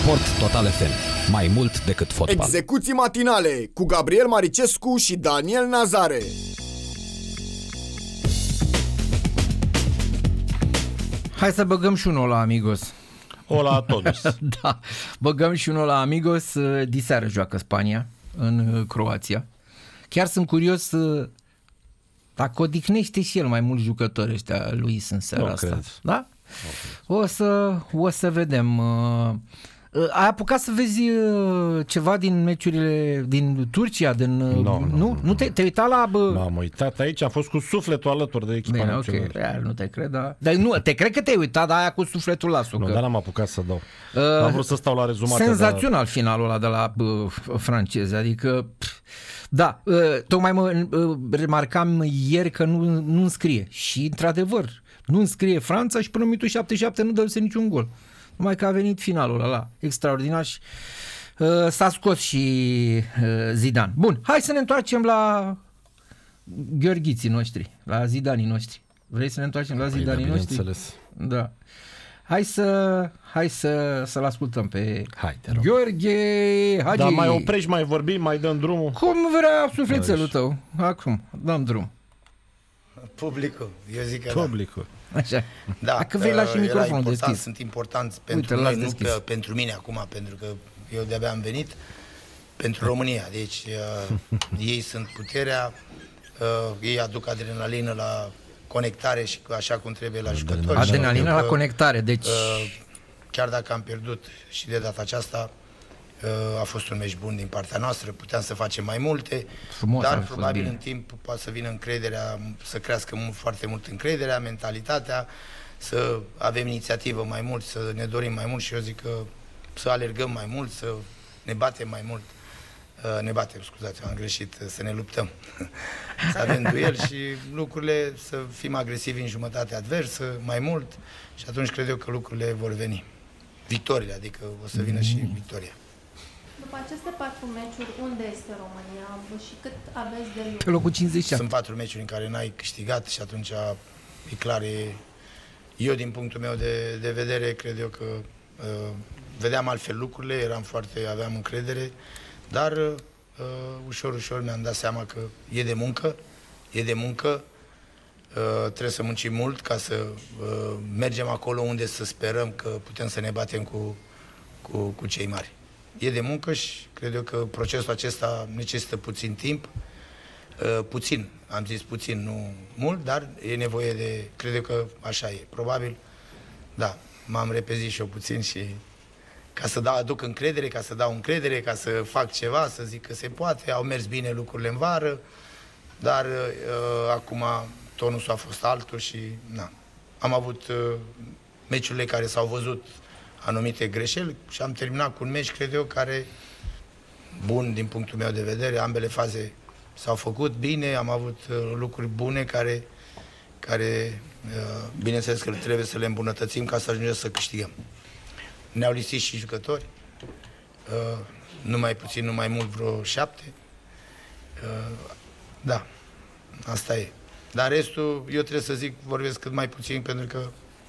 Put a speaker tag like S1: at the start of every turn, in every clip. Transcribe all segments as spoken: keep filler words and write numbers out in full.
S1: Sport Total F M. Mai mult decât fotbal.
S2: Execuții matinale cu Gabriel Maricescu și Daniel Nazare.
S3: Hai să băgăm și unul la Amigos.
S4: Hola a todos.
S3: Da, băgăm și unul la Amigos. Diseară joacă Spania în Croația. Chiar sunt curios dacă odihnește și el mai mulți jucători ăștia Luis în seara
S4: nu
S3: asta.
S4: cred.
S3: Da? O să, o să vedem. Ai apucat să vezi ceva din meciurile din Turcia? Din,
S4: no,
S3: nu?
S4: Nu,
S3: Nu? Nu te, te-ai uitat la... Bă...
S4: M-am uitat aici, am fost cu sufletul alături de echipa
S3: Bine,
S4: națională.
S3: ok, real, nu te cred, da. Dar nu, te cred că te-ai uitat, dar aia cu sufletul la sucă.
S4: Nu, dar n-am apucat să dau.
S3: Uh,
S4: am vrut să stau la rezumate.
S3: Senzațional
S4: dar...
S3: finalul ăla de la uh, francezi, adică... Pf, da, uh, tocmai mă uh, remarcam ieri că nu, nu înscrie. Și, într-adevăr, nu înscrie Franța și până în minutul șaptezeci și șapte nu dă-se niciun gol. Numai că a venit finalul ăla, extraordinar și uh, s-a scos și uh, Zidane. Bun, hai să ne întoarcem la gheorghiții noștri, la zidanii noștri. Vrei să ne întoarcem la zidanii
S4: Bine,
S3: noștri? Da. Hai să hai să să-l ascultăm pe
S4: Hai, te rog.
S3: Gheorghe Hagi.
S4: Dar mai oprești, mai vorbim, mai dăm drumul?
S3: Cum vrea sufletelul tău. Acum, dăm drum.
S5: Publicul, eu zic că
S4: Publicul.
S3: Așa.
S5: da.
S3: Dacă vrei, lași microfonul deschis.
S5: Sunt importanți pentru
S3: Uite,
S5: noi, nu
S3: deschis.
S5: că pentru mine acum, pentru că eu de-abia am venit, pentru România. Deci uh, ei sunt puterea, uh, ei aduc adrenalină la conectare și așa cum trebuie la jucători.
S3: Adrenalina la
S5: că,
S3: conectare, deci...
S5: Uh, chiar dacă am pierdut și de data aceasta, uh, a fost un meci bun din partea noastră, puteam să facem mai multe,
S3: Frumos,
S5: dar
S3: fost
S5: probabil
S3: bine.
S5: în timp poate să vină încrederea, să crească mult, foarte mult încrederea, mentalitatea, să avem inițiativă mai mult, să ne dorim mai mult și eu zic că să alergăm mai mult, să ne batem mai mult. Uh, ne batem, scuzați, am greșit, să ne luptăm. Să avem duel și lucrurile, să fim agresivi în jumătate adversă, mai mult, și atunci cred eu că lucrurile vor veni. Victoriile, adică o să vină și victoria.
S6: După aceste patru meciuri, unde este România și cât aveți de lucru?
S3: Pe locul cincizeci și șapte.
S5: Sunt patru meciuri în care n-ai câștigat și atunci e clar, e, eu din punctul meu de, de vedere, cred eu că uh, vedeam altfel lucrurile, eram foarte, aveam încredere, dar uh, ușor, ușor mi-am dat seama că e de muncă, e de muncă, uh, trebuie să muncim mult ca să uh, mergem acolo unde să sperăm că putem să ne batem cu, cu, cu cei mari. E de muncă și cred eu că procesul acesta necesită puțin timp, uh, puțin, am zis puțin, nu mult, dar e nevoie de, cred eu că așa e, probabil, da, m-am repezit și eu puțin și ca să dau, aduc încredere, ca să dau încredere, ca să fac ceva, să zic că se poate, au mers bine lucrurile în vară, dar uh, acum tonusul a fost altul și na, am avut uh, meciurile care s-au văzut anumite greșeli și am terminat cu un meci, cred eu, care bun din punctul meu de vedere, ambele faze s-au făcut bine, am avut uh, lucruri bune care, care uh, bineînțeles că trebuie să le îmbunătățim ca să ajungem să câștigăm. Ne-au lipsit și jucători, uh, nu mai puțin, nu mai mult, vreo șapte. Uh, da, asta e. Dar restul, eu trebuie să zic, vorbesc cât mai puțin, pentru că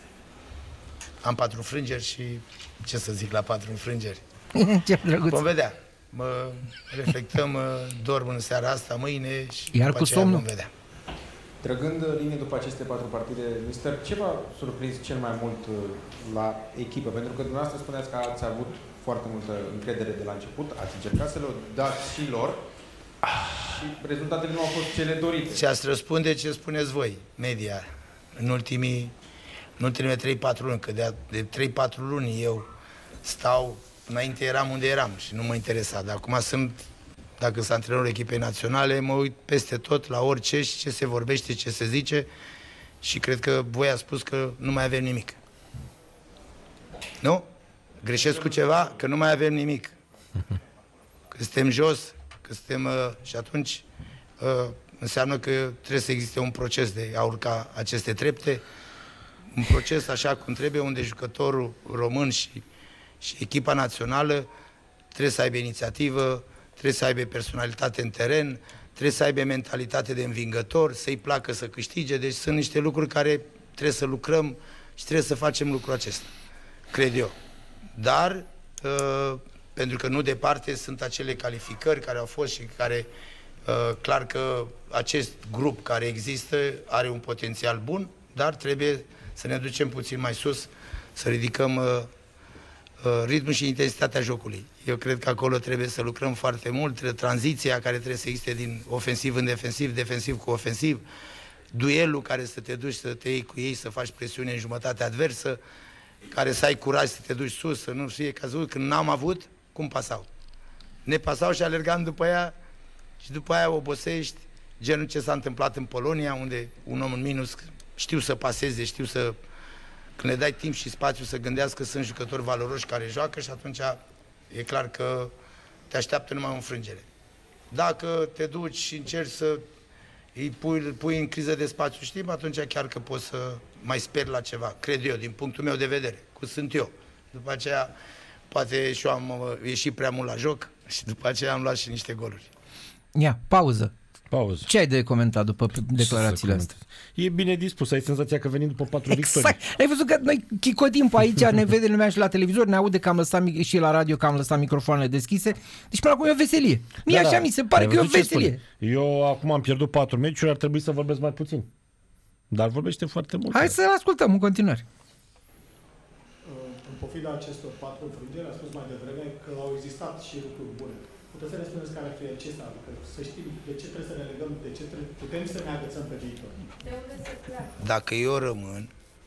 S5: am patru înfrângeri și ce să zic la patru înfrângeri?
S3: Ce drăguț.
S5: Vom vedea. Mă reflectăm, mă dorm în seara asta, mâine și
S3: Iar
S5: după
S3: cu
S5: aceea
S3: somnul?
S5: vom vedea.
S7: Trăgând linie după aceste patru partide, mister, ce v-a surprins cel mai mult la echipă? Pentru că dumneavoastră spuneați că ați avut foarte multă încredere de la început, ați încercat să le dați și lor și rezultatele nu au fost cele dorite.
S5: Și ați răspunde ce spuneți voi, media, în ultimii, în ultimele trei patru luni, că de, de trei patru luni eu stau, înainte eram unde eram și nu mă interesa, dar acum sunt, dacă sunt antrenorul echipei naționale, mă uit peste tot la orice și ce se vorbește, ce se zice și cred că voi a spus că nu mai avem nimic. Nu? Greșesc cu ceva? Că nu mai avem nimic. Că suntem jos, că suntem... Uh, și atunci uh, înseamnă că trebuie să existe un proces de a urca aceste trepte, un proces așa cum trebuie, unde jucătorul român și, și echipa națională trebuie să aibă inițiativă, trebuie să aibă personalitate în teren, trebuie să aibă mentalitate de învingător, să-i placă să câștige, deci sunt niște lucruri care trebuie să lucrăm și trebuie să facem lucrul acesta, cred eu. Dar uh, pentru că nu departe sunt acele calificări care au fost și care, uh, clar că acest grup care există are un potențial bun, dar trebuie să ne ducem puțin mai sus, să ridicăm uh, uh, ritmul și intensitatea jocului. Eu cred că acolo trebuie să lucrăm foarte mult, tranziția care trebuie să existe din ofensiv în defensiv, defensiv cu ofensiv, duelul care să te duci să te iei cu ei, să faci presiune în jumătatea adversă, care să ai curaj să te duci sus, să nu fie cazul. Când n-am avut, cum pasau? Ne pasau și alergam după ea și după aia obosești, genul ce s-a întâmplat în Polonia, unde un om în minus știu să paseze, știu să... Când le dai timp și spațiu să gândească, sunt jucători valoroși care joacă și atunci e clar că te așteaptă numai o înfrângere. Dacă te duci și încerci să îi pui, pui în criză de spațiu și timp, atunci chiar că poți să mai speri la ceva, cred eu, din punctul meu de vedere, cum sunt eu. După aceea, poate și eu am ieșit prea mult la joc și după aceea am luat și niște goluri.
S3: Ia, pauză.
S4: Pauză.
S3: Ce ai de comentat după declarațiile astea?
S4: E bine dispus, ai senzația că venim după patru
S3: Exact.
S4: victorii.
S3: Ai văzut că noi chicotim pe aici, ne vede lumea și la televizor, ne aude că am lăsat și la radio că am lăsat microfoanele deschise. Deci până acum e o veselie. Mie
S4: Da,
S3: așa
S4: da.
S3: mi se pare
S4: Ai
S3: că e o
S4: văzut ce
S3: veselie.
S4: spune? Eu acum am pierdut patru meciuri, ar trebui să vorbesc mai puțin. Dar vorbește foarte mult.
S3: Hai să ascultăm în continuare.
S8: În pofida acestor patru înfrângeri, a spus mai devreme că au existat și lucruri bune. Puteți să ne spuneți care ar fi acesta? Adică să știm de ce trebuie să ne legăm, de ce trebuie, putem să ne agățăm pe viitor.
S5: Dacă eu rămân,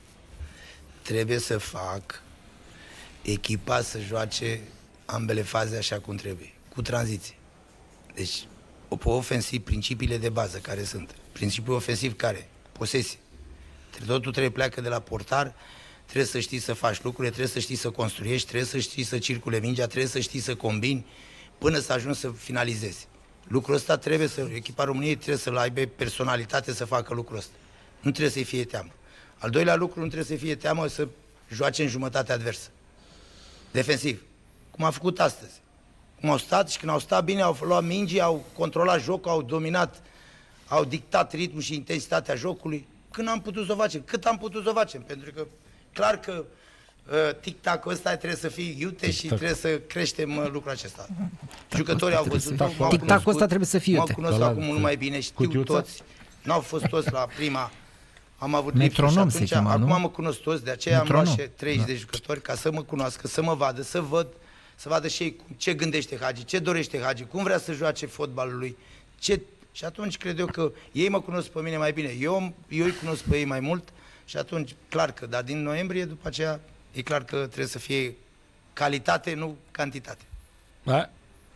S5: trebuie să fac echipa să joace ambele faze așa cum trebuie, cu tranziție. Deci, pe ofensiv, principiile de bază care sunt. Principiul ofensiv care? Posesie. Totul trebuie pleacă de la portar, trebuie să știi să faci lucrurile, trebuie să știi să construiești, trebuie să știi să circule mingea, trebuie să știi să combini până să ajungi să finalizezi. Lucrul ăsta trebuie să, echipa României trebuie să aibă personalitate să facă lucrul ăsta. Nu trebuie să-i fie teamă. Al doilea lucru, nu trebuie să-i fie teamă să joace în jumătatea adversă. Defensiv. Cum a făcut astăzi. Cum au stat și când au stat bine, au luat mingii, au controlat jocul, au dominat, au dictat ritmul și intensitatea jocului. Când am putut să o facem? Cât am putut să o facem? Pentru că, clar că uh, tic-tac-ul ăsta trebuie să fie iute și trebuie să creștem uh, lucrul acesta. Jucătorii au văzut, m-au cunoscut,
S3: Tic-tac-ul ăsta trebuie să fie
S5: m-au
S3: iute.
S5: cunoscut acum mult mai bine, știu toți. N-au fost toți la prima, am avut
S3: Metronom
S5: lipsuri și atunci,
S3: se chema,
S5: acum
S3: nu?
S5: mă cunosc toți, de aceea
S3: Metronom.
S5: am luat și treizeci de jucători ca să mă cunoască, să mă vadă, să văd, să vadă și ei cum- ce gândește Hagi, ce dorește Hagi, cum vrea să joace fotbalul lui, ce... Și atunci cred eu că ei mă cunosc pe mine mai bine, eu, eu îi cunosc pe ei mai mult și atunci, clar că, dar din noiembrie, după aceea, e clar că trebuie să fie calitate, nu cantitate.
S4: A?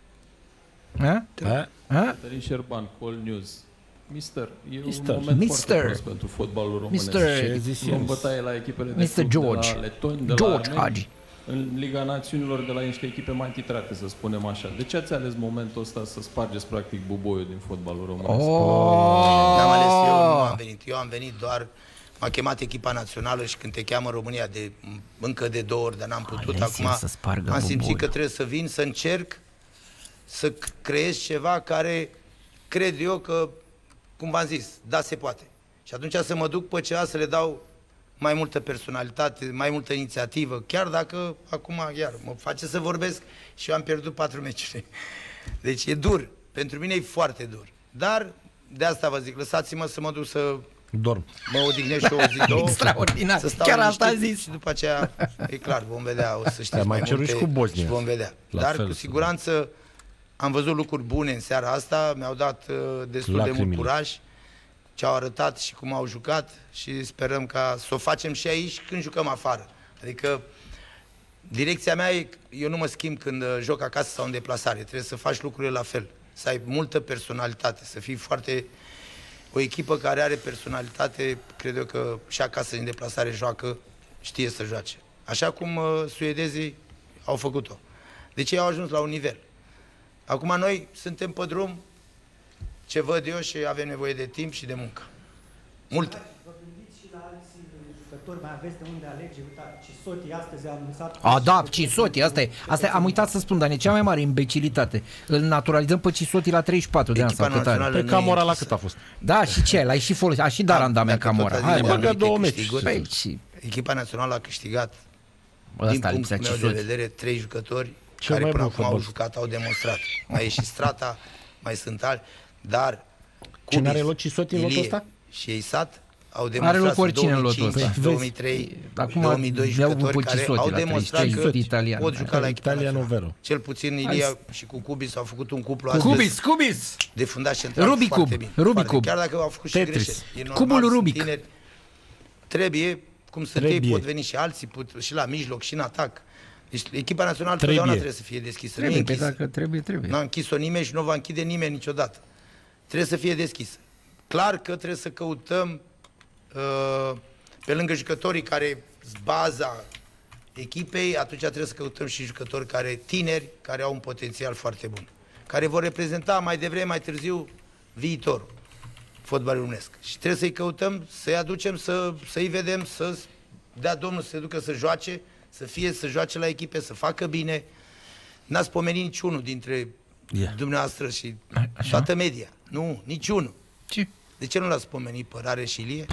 S3: A?
S4: A?
S3: A?
S9: Cătălin Șerban, Call News. Mister, e
S4: Mister.
S9: un moment
S3: Mister.
S9: foarte prost pentru fotbalul românesc.
S3: Mister.
S4: Ce zis
S9: Luăm
S4: el?
S9: bătaie la echipele de
S3: mister
S9: club,
S3: George.
S9: de la letoni, de
S3: George
S9: la armeni,
S3: Hagi.
S9: în Liga Națiunilor de la niște echipe mai titrate, să spunem așa. De ce ați ales momentul ăsta să spargeți practic buboiul din fotbalul românesc?
S3: Oh!
S5: N-am ales eu, nu am venit. Eu am venit doar, m-a chemat echipa națională și când te cheamă România de încă de două ori, dar n-am putut.
S3: ales el
S5: Acum
S3: să spargă
S5: am simțit
S3: buboiul.
S5: că trebuie să vin, să încerc să creez ceva care cred eu că, cum v-am zis, da, se poate. Și atunci să mă duc pe ceva, să le dau mai multă personalitate, mai multă inițiativă, chiar dacă acum, iar, mă face să vorbesc și eu am pierdut patru meciuri. Deci e dur, pentru mine e foarte dur. Dar de asta vă zic, lăsați-mă să mă duc să
S4: Dorm.
S5: mă odihnesc și o zi, două,
S3: Extraordinar.
S5: să stau
S3: Chiar asta a
S5: liniștit
S3: zis.
S5: și după aceea, e clar, vom vedea, o să știți
S4: Dar mai
S5: mai
S4: cerut
S5: multe
S4: și cu Bosnia.
S5: și vom vedea.
S4: La
S5: Dar
S4: fel,
S5: cu
S4: să-
S5: siguranță am văzut lucruri bune în seara asta, mi-au dat uh, destul de
S4: Lacrimile.
S5: mult curaj, ce au arătat și cum au jucat și sperăm ca să o facem și aici când jucăm afară. Adică direcția mea e, eu nu mă schimb când uh, joc acasă sau în deplasare, trebuie să faci lucrurile la fel, să ai multă personalitate, să fii foarte... O echipă care are personalitate, cred eu că și acasă în deplasare joacă, știe să joace. Așa cum uh, suedezii au făcut-o. Deci ei au ajuns la un nivel. Acum noi suntem pe drum, ce văd eu, și avem nevoie de timp și de muncă. Multă.
S10: Vă gândiți și la alți jucători, mai aveți de unde alege? Uitați, Cisoti astăzi a anunțat...
S3: A, da, Cisoti, asta e. Asta e, am uitat să spun, dar e cea mai mare imbecilitate. Îl naturalizăm pe Cisoti la treizeci și patru de ani
S5: Echipa
S3: sau cât are.
S5: națională
S4: Pe
S5: nu e
S4: Camora la
S5: închisă.
S4: cât a fost?
S3: Da, și ce? L-ai și folosit. A și dat
S5: Da,
S3: randament
S5: dacă tot
S3: Camora.
S5: azi
S3: Hai,
S5: ne-am
S3: bă.
S4: băgat
S5: anumite
S4: două meciuri.
S5: câștiguri,
S3: Păi, și...
S5: Echipa națională a câștigat din punctul meu de vedere, trei jucători
S4: Cel
S5: care
S4: mai
S5: până
S4: bun
S5: acum au
S4: fotbalist.
S5: jucat, au demonstrat. Mai e și Strata, mai sunt alți, dar
S4: Cine are
S5: Cubis,
S4: loc Cisotti în lotul
S5: Ilie
S4: ăsta?
S5: și Eisat au
S3: Are
S5: demonstrat
S3: loc oricine în
S5: în
S3: lotul ăsta.
S5: două mii cinci, două mii trei, două mii doi jucători care au demonstrat că
S3: italian.
S5: pot juca la echipa
S4: Italiano
S5: națională.
S4: vero.
S5: Cel puțin Ilie și cu Cubis au făcut un cuplu
S3: Cubis,
S5: astăzi
S3: Cubis!
S5: de fundaș central
S3: Rubicub,
S5: foarte bine.
S3: Rubicub.
S5: Foarte. Chiar dacă au făcut și
S4: Tetris.
S5: greșeli. E normal,
S3: Cubul
S5: sunt
S3: Rubic.
S5: tineri. Trebuie, cum sunt
S4: Trebuie.
S5: ei, pot veni și alții, pot, și la mijloc, și în atac. Deci echipa națională
S4: Trebuie.
S5: totdeauna trebuie să fie deschisă.
S3: Trebuie,
S5: nu
S3: pe
S5: e închisă.
S3: dacă trebuie, trebuie.
S5: N-a închis-o nimeni și nu va închide nimeni niciodată. Trebuie să fie deschisă. Clar că trebuie să căutăm, uh, pe lângă jucătorii care sunt baza echipei, atunci trebuie să căutăm și jucători care tineri, care au un potențial foarte bun, care vor reprezenta mai devreme, mai târziu, viitorul fotbalului românesc. Și trebuie să-i căutăm, să-i aducem, să, să-i vedem, să dea Domnul să se ducă să joace, să fie, să joace la echipe, să facă bine. N-ați pomenit niciunul dintre
S4: Yeah.
S5: dumneavoastră și toată media. Nu, niciunul.
S3: Ce?
S5: De ce nu l-ați pomenit pe Rare și Ilie?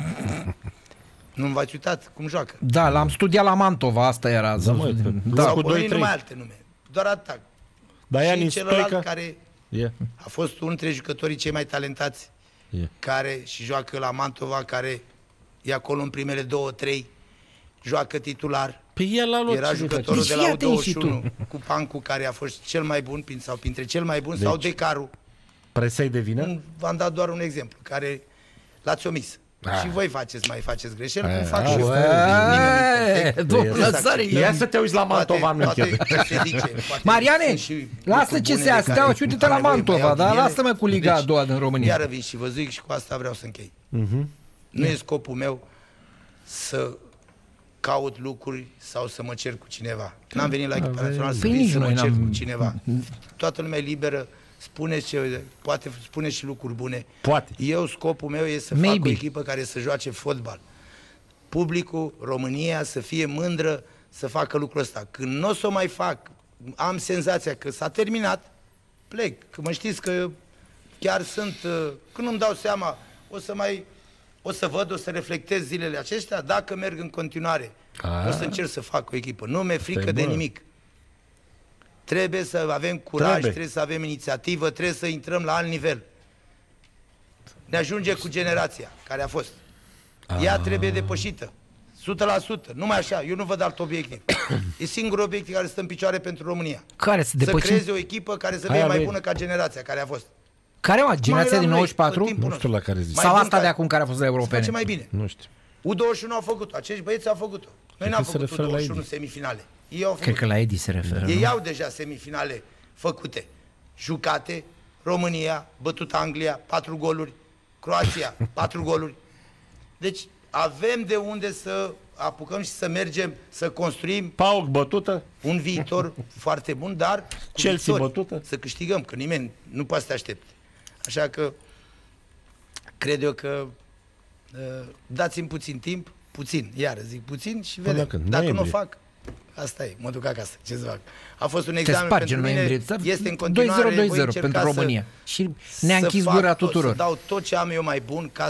S5: Nu v-ați uitat cum joacă.
S3: Da, l-am studiat la Mantova, asta era.
S4: Da, mă,
S3: Da,
S5: S-au
S4: cu
S5: pomenit
S4: doi trei.
S5: numai alte nume. Doar atac.
S4: Dar ea
S5: Și
S4: în
S5: celălalt
S4: Stoica...
S5: care
S4: Yeah.
S5: a fost unul dintre jucătorii cei mai talentați,
S4: Yeah.
S5: care și joacă la Mantova, care e acolo în primele două, trei, joacă titular.
S4: Pe el la loc.
S5: Era
S4: ce
S5: jucătorul
S3: Deci
S5: de la
S3: fii
S5: U
S3: atent
S5: douăzeci și
S3: și
S5: unu cu Pancu, care a fost cel mai bun, prin- sau printre cel mai bun,
S4: Deci-
S5: sau Decaru.
S4: Presei de vină?
S5: Un- V-am dat doar un exemplu, care l-ați omis.
S4: Ah.
S5: Și voi faceți, mai faceți greșeli,
S4: Ah,
S5: cum fac
S4: ah,
S5: și eu.
S4: stai,
S5: Nimeni nu e perfect.
S3: domnul
S5: Trebuie să
S3: Lazare,
S5: acceptăm.
S4: Ia să te uiți la Mantova, nu
S5: Toate-
S4: chiar.
S5: toate se zice, poate
S3: Mariane,
S5: sunt și
S3: lasă
S5: lucruri
S3: ce
S5: bune
S3: se
S5: de
S3: astea,
S5: care
S3: și uite-te
S5: am
S3: la
S5: nevoie,
S3: Mantova,
S5: mai iau
S3: dar
S5: din ele.
S3: lasă-mă cu Liga a doua din România.
S5: Iară vin și vă zic și cu asta vreau să închei. Nu e scopul meu să caut lucruri sau să mă cer cu cineva. N-am venit la echipa națională să
S3: Păi
S5: vin
S3: nici
S5: să mă
S3: noi
S5: cer
S3: n-am-
S5: cu cineva. Toată lumea e liberă, spuneți ce, poate spune și lucruri bune.
S4: Poate.
S5: Eu, scopul meu e să fac
S3: Maybe.
S5: o echipă care să joace fotbal. Publicul, România, să fie mândră să facă lucrul ăsta. Când nu o să o mai fac, am senzația că s-a terminat, plec. Că mă știți că chiar sunt, uh, când îmi dau seama, o să mai, o să văd, o să reflectez zilele acestea, dacă merg în continuare,
S4: Ah.
S5: o să încerc să fac o echipă. Nu mi-e frică
S4: Stai,
S5: de
S4: bă.
S5: nimic. Trebuie să avem curaj,
S4: Trebuie.
S5: trebuie. trebuie să avem inițiativă, trebuie să intrăm la alt nivel. Ne ajunge cu generația care a fost. Ea trebuie depășită. o sută la sută. Numai așa. Eu nu văd alt obiectiv. E singurul obiectiv care stă în picioare pentru România.
S3: Care să
S5: Să
S3: depășim?
S5: creeze o echipă care să
S4: Aia
S5: fie mai
S4: vei.
S5: bună ca generația care a fost.
S3: Care, mă, generația
S5: eram
S3: din
S5: noi,
S3: nouăzeci și patru?
S5: în timpul
S4: Nu știu la care zici.
S5: Mai
S3: Sau
S5: bun
S3: asta
S5: ca-
S3: de acum care a fost la
S5: Se
S3: europene?
S5: face mai bine.
S4: Nu știu.
S5: U douăzeci și unu au făcut-o. Acești băieți au făcut-o. Noi
S4: Cred
S5: n-am
S4: că se
S5: făcut U
S4: referă la
S5: douăzeci și unu
S4: Edi.
S5: semifinale. Ei au
S3: Cred
S5: făcut.
S3: că la Edi se referă.
S5: Ei
S3: nu?
S5: au deja semifinale făcute, jucate, România, bătut Anglia, patru goluri, Croația, patru goluri. Deci avem de unde să apucăm și să mergem, să construim
S4: Pauk bătută?
S5: un viitor foarte bun, dar cu
S4: Chelsea
S5: victorii.
S4: bătută?
S5: Să câștigăm, că nimeni nu poate să te aștepte. Așa că cred eu că uh, dați-mi puțin timp, puțin, iară zic puțin și vedem.
S4: când?
S5: Dacă nu o
S4: Noiembrie.
S5: fac, asta e, mă duc acasă, ce să fac. A fost un
S3: Se
S5: examen
S3: sparge în
S5: pentru mine,
S3: noiembrie.
S5: este în
S3: doi
S5: continuare,
S3: zero doi
S5: voi
S3: zero
S5: încerca
S3: pentru
S5: să-
S3: România. Și ne-a
S5: să
S3: închis
S5: fac
S3: gura
S5: tot,
S3: tuturor.
S5: Să dau tot ce am eu mai bun ca